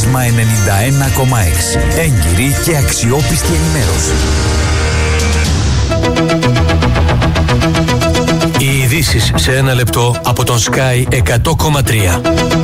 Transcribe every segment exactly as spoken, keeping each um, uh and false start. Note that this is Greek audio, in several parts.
Πρίσμα ενενήντα ένα κόμμα έξι. Έγκυρη και αξιόπιστη ενημέρωση. Οι ειδήσεις σε ένα λεπτό από τον Sky εκατό κόμμα τρία.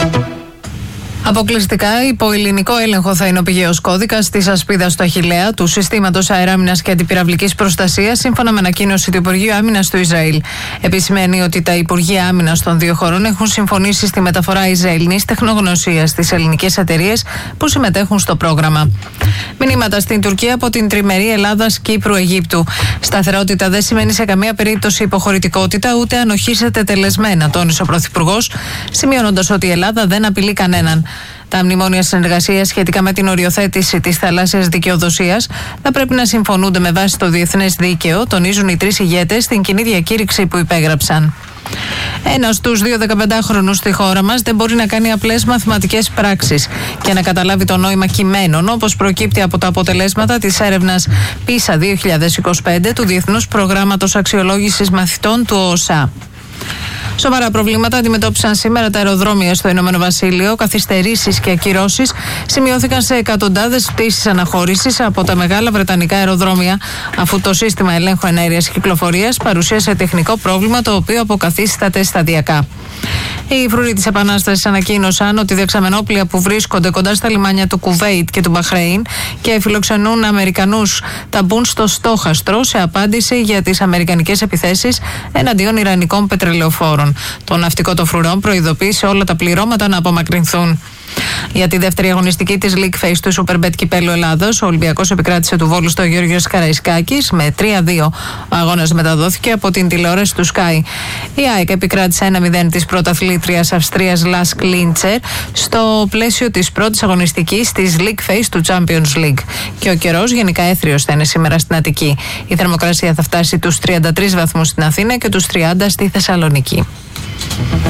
Αποκλειστικά υπό ελληνικό έλεγχο θα είναι ο πηγαίος κώδικας της ασπίδας του Αχιλλέα, του συστήματος αεράμινας και αντιπυραυλικής προστασίας, σύμφωνα με ανακοίνωση του Υπουργείου Άμυνας του Ισραήλ. Επισημαίνει ότι τα Υπουργεία Άμυνας των δύο χωρών έχουν συμφωνήσει στη μεταφορά Ισραηλινής τεχνογνωσίας στις ελληνικές εταιρείες που συμμετέχουν στο πρόγραμμα. Μηνύματα στην Τουρκία από την τριμερή Ελλάδας-Κύπρου-Αιγύπτου. Σταθερότητα δεν σημαίνει σε καμία περίπτωση υποχωρητικότητα ούτε ανοχή σε τετελεσμένα, τόνισε ο Πρωθυπουργός, σημειώνοντας ότι η Ελλάδα δεν απειλεί κανέναν. Τα μνημόνια συνεργασίας σχετικά με την οριοθέτηση της θαλάσσιας δικαιοδοσίας θα πρέπει να συμφωνούνται με βάση το διεθνές δίκαιο, τονίζουν οι τρεις ηγέτες στην κοινή διακήρυξη που υπέγραψαν. Ένας στους δύο δεκαπεντάχρονους στη χώρα μας δεν μπορεί να κάνει απλές μαθηματικές πράξεις και να καταλάβει το νόημα κειμένων, όπως προκύπτει από τα αποτελέσματα της έρευνας πίσα δύο χιλιάδες είκοσι πέντε του Διεθνούς Προγράμματος Αξιολόγησης Μαθητών του ΟΣΑ. Σοβαρά προβλήματα αντιμετώπισαν σήμερα τα αεροδρόμια στο Ηνωμένο Βασίλειο. Καθυστερήσεις και ακυρώσεις σημειώθηκαν σε εκατοντάδες πτήσεις αναχώρησης από τα μεγάλα βρετανικά αεροδρόμια, αφού το σύστημα ελέγχου εναέριας κυκλοφορίας παρουσίασε τεχνικό πρόβλημα, το οποίο αποκαθίσταται σταδιακά. Οι φρουροί της Επανάστασης ανακοίνωσαν ότι δεξαμενόπλια που βρίσκονται κοντά στα λιμάνια του Κουβέιτ και του Μπαχρέιν και φιλοξενούν Αμερικανούς θα μπουν στο στόχαστρο σε απάντηση για τις αμερικανικές επιθέσεις εναντίον ιρανικών πετρελαιοφόρων. Το ναυτικό των φρουρών προειδοποίησε όλα τα πληρώματα να απομακρυνθούν. Για τη δεύτερη αγωνιστική της League Phase του Superbet Κυπέλλου Ελλάδος, ο Ολυμπιακός επικράτησε του Βόλου στο Γεώργιος Καραϊσκάκης με τρία δύο. Ο αγώνας μεταδόθηκε από την τηλεόραση του Sky. Η ΑΕΚ επικράτησε ένα μηδέν της πρωταθλήτριας Αυστρίας Lask Linzer στο πλαίσιο της πρώτης αγωνιστικής της League Phase του Champions League. Και ο καιρός γενικά έθριος θα είναι σήμερα στην Αττική. Η θερμοκρασία θα φτάσει τους τριάντα τρεις βαθμούς στην Αθήνα και τους τριάντα στη Θεσσαλονίκη.